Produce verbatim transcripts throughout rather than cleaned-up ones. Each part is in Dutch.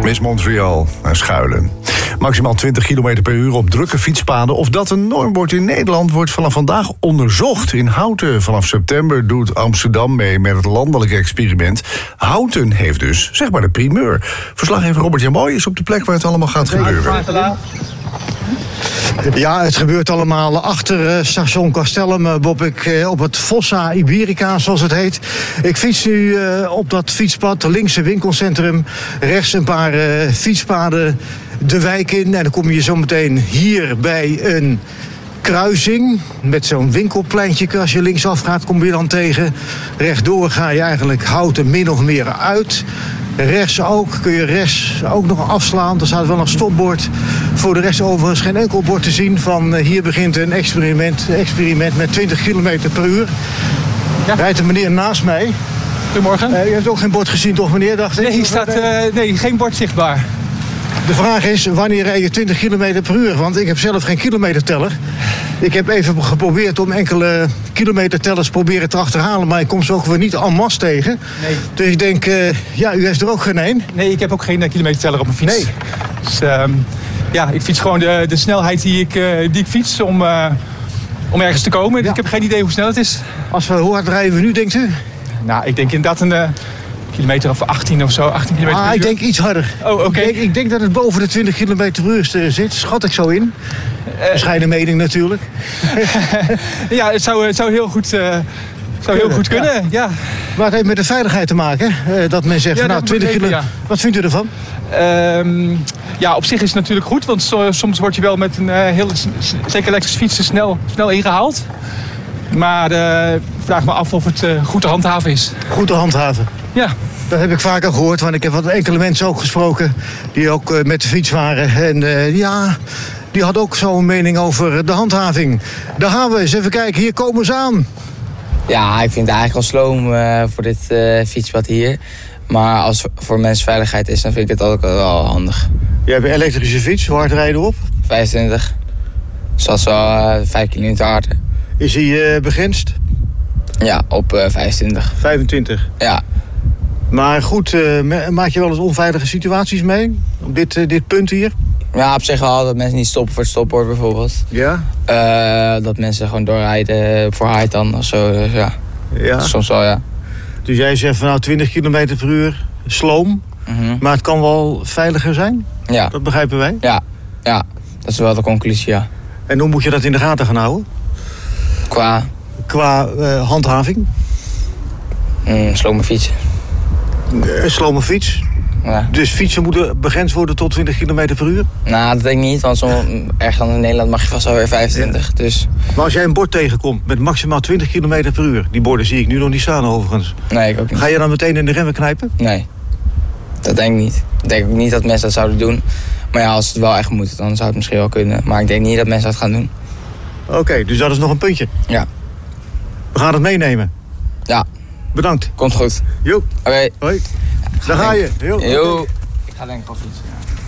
Miss Montreal naar Schuilen. Maximaal twintig kilometer per uur op drukke fietspaden. Of dat een norm wordt in Nederland wordt vanaf vandaag onderzocht. In Houten vanaf september doet Amsterdam mee met het landelijke experiment. Houten heeft dus, zeg maar, de primeur. Verslaggever Robert Jan Boy is op de plek waar het allemaal gaat gebeuren. Ja, het gebeurt allemaal achter uh, station Castellum, uh, Bob. Ik, uh, op het Fossa Iberica, zoals het heet. Ik fiets nu uh, op dat fietspad, links een winkelcentrum. Rechts een paar uh, fietspaden de wijk in. En dan kom je zo meteen hier bij een kruising met zo'n winkelpleintje. Als je linksaf gaat, kom je dan tegen. Rechtdoor ga je eigenlijk Houten min of meer uit. Rechts ook, kun je rechts ook nog afslaan. Er staat wel een stopbord. Voor de rest overigens geen enkel bord te zien van uh, hier begint een experiment, experiment met twintig kilometer per uur. Ja. Rijdt een meneer naast mij. Goedemorgen. Uh, u heeft ook geen bord gezien toch, meneer? Dacht ik? Nee, hier staat uh, nee, geen bord zichtbaar. De vraag is, wanneer rijd je twintig kilometer per uur? Want ik heb zelf geen kilometerteller. Ik heb even geprobeerd om enkele kilometertellers proberen te achterhalen, maar ik kom ze ook weer niet en masse tegen. Nee. Dus ik denk, uh, ja, u heeft er ook geen een. Nee, ik heb ook geen uh, kilometerteller op mijn fiets. Nee. Dus uh, ja, ik fiets gewoon de, de snelheid die ik, uh, die ik fiets om, uh, om ergens te komen. Ja. Ik heb geen idee hoe snel het is. Als we, hoe hard rijden we nu, denkt u? Nou, ik denk inderdaad een... Uh, kilometer of achttien of zo, achttien kilometer per ah, uur. ik denk iets harder. Oh, oké. Okay. Ik, ik denk dat het boven de twintig kilometer per uur zit. Schat ik zo in. Uh, Bescheiden mening natuurlijk. Ja, het zou, het zou heel goed, uh, zou kunnen, heel goed kunnen. Ja. Ja. Maar het heeft met de veiligheid te maken. Uh, dat men zegt, ja, van, nou, twintig kilometer. Ja. Wat vindt u ervan? Um, ja, op zich is het natuurlijk goed. Want so, soms word je wel met een uh, heel, zeker elektrische fietsen snel, snel ingehaald. Maar uh, ik vraag me af of het uh, goed te handhaven is. Goed te handhaven? Ja. Dat heb ik vaker gehoord, want ik heb wat enkele mensen ook gesproken die ook uh, met de fiets waren. En uh, ja, die had ook zo'n mening over de handhaving. Daar gaan we eens even kijken, hier komen ze aan. Ja, ik vind het eigenlijk al sloom uh, voor dit uh, fietspad hier. Maar als het voor mensveiligheid is, dan vind ik het ook wel handig. Je hebt een elektrische fiets, hoe hard rijden op? vijfentwintig. Dus dat is wel uh, vijf kilometer harder. Is hij uh, begrensd? Ja, op uh, vijfentwintig. vijfentwintig? Ja. Maar goed, uh, maak je wel eens onveilige situaties mee? Op dit, uh, dit punt hier? Ja, op zich wel. Dat mensen niet stoppen voor het stopbord bijvoorbeeld. Ja? Uh, dat mensen gewoon doorrijden voor hard dan of zo. Dus ja. Ja. Soms wel, ja. Dus jij zegt van nou twintig kilometer per uur, sloom. Mm-hmm. Maar het kan wel veiliger zijn? Ja. Dat begrijpen wij? Ja. Ja, dat is wel de conclusie, ja. En hoe moet je dat in de gaten gaan houden? Qua? Qua uh, handhaving? Mm, slome fietsen. Een slome fiets? Ja. Dus fietsen moeten begrensd worden tot twintig kilometer per uur? Nou, dat denk ik niet, want som, ergens dan in Nederland mag je vast wel weer vijfentwintig. Ja. Dus... Maar als jij een bord tegenkomt met maximaal twintig kilometer per uur... die borden zie ik nu nog niet staan overigens. Nee, ik ook niet. Ga je dan meteen in de remmen knijpen? Nee, dat denk ik niet. Ik denk ook niet dat mensen dat zouden doen. Maar ja, als het wel echt moet, dan zou het misschien wel kunnen. Maar ik denk niet dat mensen dat gaan doen. Oké, okay, dus dat is nog een puntje? Ja. We gaan het meenemen? Ja. Bedankt. Komt goed. Jo. Oké. Okay. Hoi. Daar ga je. Jo. Jo. Ik ga denk ik wel fietsen.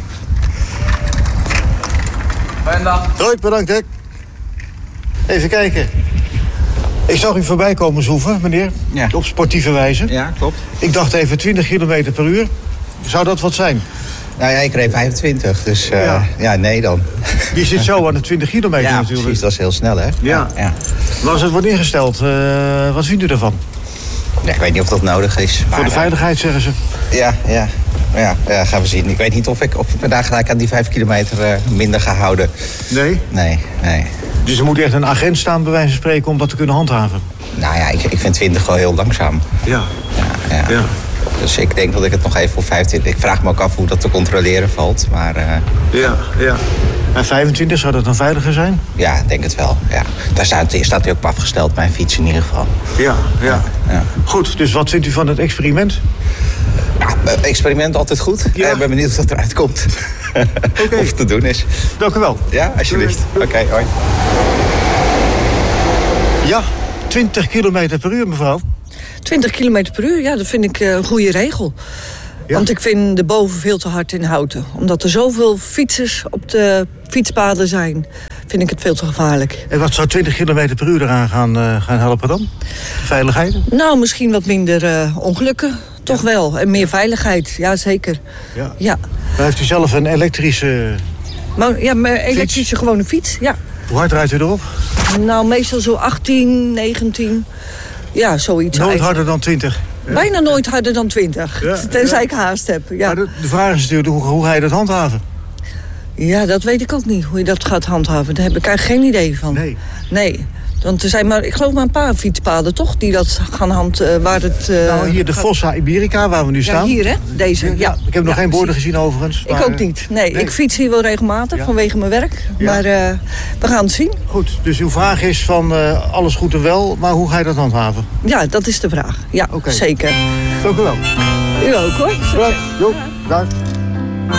Fijne dag. Hoi, bedankt hè. Even kijken. Ik zag u voorbij komen zoeven, meneer. Ja. Op sportieve wijze. Ja, klopt. Ik dacht even twintig kilometer per uur. Zou dat wat zijn? Nou ja, ik reed vijfentwintig, dus uh, ja. ja, nee dan. Die zit zo aan de twintig kilometer ja, natuurlijk. Precies, dat is heel snel, hè? Ja. ja, ja. Maar als het wordt ingesteld, uh, wat vindt u ervan? Ja, ik weet niet of dat nodig is. Maar, Voor de veiligheid, uh, zeggen ze. Ja, ja. Ja, ja, gaan we zien. Ik weet niet of ik, of ik me daar gelijk aan die vijf kilometer uh, minder ga houden. Nee? Nee, nee. Dus er moet echt een agent staan, bij wijze van spreken, om dat te kunnen handhaven? Nou ja, ik, ik vind twintig wel heel langzaam. Ja. Ja, ja. ja. Dus ik denk dat ik het nog even op vijfentwintig... Ik vraag me ook af hoe dat te controleren valt, maar... Uh... Ja, ja. En vijfentwintig, zou dat dan veiliger zijn? Ja, ik denk het wel, ja. Daar staat, staat hij ook op afgesteld, mijn fiets in ieder geval. Ja, ja, ja. Goed, dus wat vindt u van het experiment? Nou, experiment altijd goed. Ja. Ik ben benieuwd of dat eruit komt. Okay. Of het te doen is. Dank u wel. Ja, alsjeblieft. Oké, okay, hoi. Ja, twintig kilometer per uur, mevrouw. twintig kilometer per uur, ja, dat vind ik een goede regel. Ja. Want ik vind de boven veel te hard in Houten. Omdat er zoveel fietsers op de fietspaden zijn, vind ik het veel te gevaarlijk. En wat zou twintig kilometer per uur eraan gaan, uh, gaan helpen dan? De veiligheid? Nou, misschien wat minder uh, ongelukken. toch wel. En meer veiligheid, ja zeker. Ja. Ja. Dan heeft u zelf een elektrische... Maar, ja, maar elektrische gewone fiets, ja. Hoe hard rijdt u erop? Nou, meestal zo achttien, negentien. Ja, zoiets. Nooit eigenlijk. harder dan twintig. Bijna nooit harder dan twintig. Ja, tenzij ja. ik haast heb. Ja. Maar de, de vraag is natuurlijk, hoe, hoe ga je dat handhaven? ja, dat weet ik ook niet, hoe je dat gaat handhaven. Daar heb ik eigenlijk geen idee van. Nee. Nee. Want er zijn maar, ik geloof maar een paar fietspaden, toch? Die dat gaan hand, uh, waar het... Uh, Nou, hier de gaat... Fossa Iberica, waar we nu Ja, staan. hier hè, deze. Ja, ja. Ik heb nog ja, geen borden precies. gezien overigens. Ik maar, ook niet. Nee, nee. ik fiets hier wel regelmatig Ja. vanwege mijn werk. Ja. Maar uh, we gaan het zien. Goed, dus uw vraag is van uh, alles goed en wel, maar hoe ga je dat handhaven? Ja, dat is de vraag. Ja, Oké. zeker. Dank u wel. U ook hoor. Bedankt. Jo, dag.